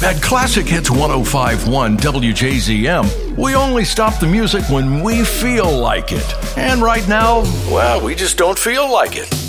At Classic Hits 105.1 WJZM, we only stop the music when we feel like it. And right now, well, we just don't feel like it.